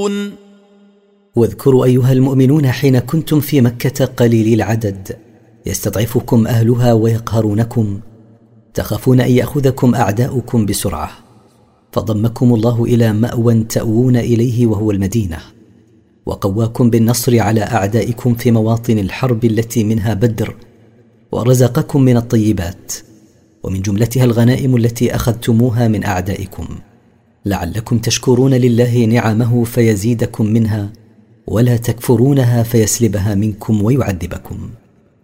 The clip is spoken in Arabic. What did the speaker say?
واذكروا أيها المؤمنون حين كنتم في مكة قليلي العدد يستضعفكم أهلها ويقهرونكم تخافون أن يأخذكم أعداؤكم بسرعة فضمكم الله إلى مأوى تأوون إليه وهو المدينة وقواكم بالنصر على أعدائكم في مواطن الحرب التي منها بدر ورزقكم من الطيبات ومن جملتها الغنائم التي أخذتموها من أعدائكم لعلكم تشكرون لله نعمه فيزيدكم منها ولا تكفرونها فيسلبها منكم ويعذبكم.